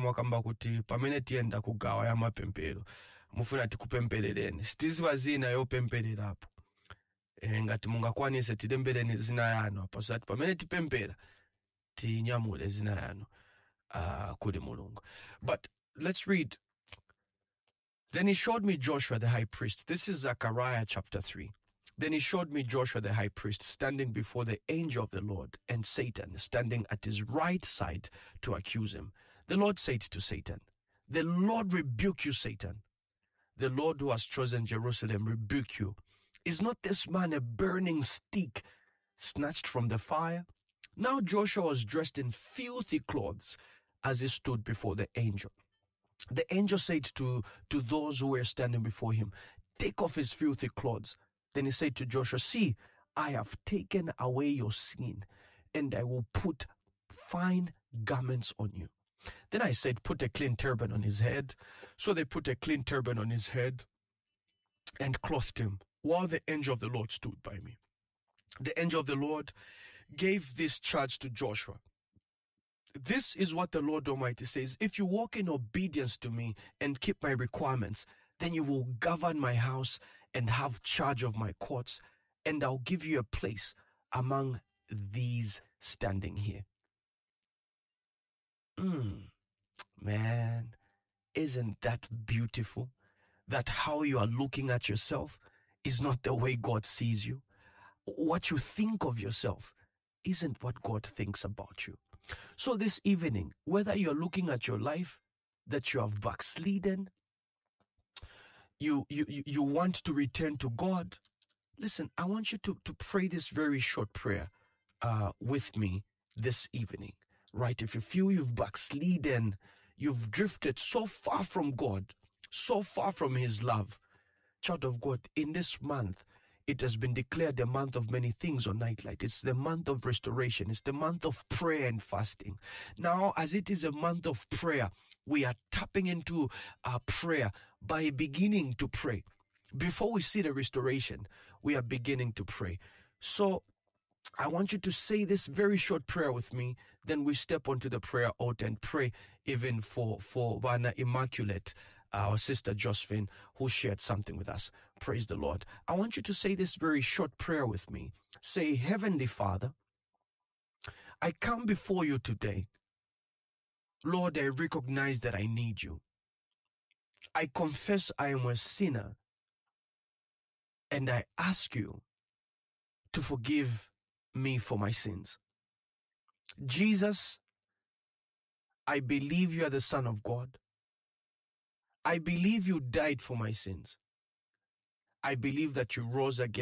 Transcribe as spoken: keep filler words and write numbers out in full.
mwakamba kuti pamene tienda kugawa ya mapempero mufuna tikupempeleleni sitiziwa zina yopempelerapo e, ngati mungakwanise tilembeleni zina yanu apo so ati pamene tipempera tinyamule zina yanu uh, kuli mulungu. But let's read. Then he showed me Joshua the high priest. This is Zechariah chapter three. Then he showed me Joshua the high priest standing before the angel of the Lord, and Satan standing at his right side to accuse him. The Lord said to Satan, "The Lord rebuke you, Satan. The Lord who has chosen Jerusalem rebuke you. Is not this man a burning stick snatched from the fire?" Now Joshua was dressed in filthy clothes as he stood before the angel. The angel said to, to those who were standing before him, "Take off his filthy clothes." Then he said to Joshua, "See, I have taken away your sin, and I will put fine garments on you." Then I said, "Put a clean turban on his head." So they put a clean turban on his head and clothed him, while the angel of the Lord stood by me. The angel of the Lord gave this charge to Joshua. "This is what the Lord Almighty says. If you walk in obedience to me and keep my requirements, then you will govern my house and have charge of my courts, and I'll give you a place among these standing here." Mm, man, isn't that beautiful? That how you are looking at yourself is not the way God sees you. What you think of yourself isn't what God thinks about you. So this evening, whether you're looking at your life that you have backslidden, you you you want to return to God, listen, I want you to, to pray this very short prayer uh, with me this evening, right? If you feel you've backslidden, you've drifted so far from God, so far from his love, child of God, in this month, it has been declared the month of many things on Nightlight. It's the month of restoration. It's the month of prayer and fasting. Now, as it is a month of prayer, we are tapping into our prayer by beginning to pray. Before we see the restoration, we are beginning to pray. So I want you to say this very short prayer with me. Then we step onto the prayer altar and pray even for, for Bana Immaculate, our sister Josephine, who shared something with us. Praise the Lord. I want you to say this very short prayer with me. Say, "Heavenly Father, I come before you today. Lord, I recognize that I need you. I confess I am a sinner, and I ask you to forgive me for my sins. Jesus, I believe you are the Son of God. I believe you died for my sins. I believe that you rose again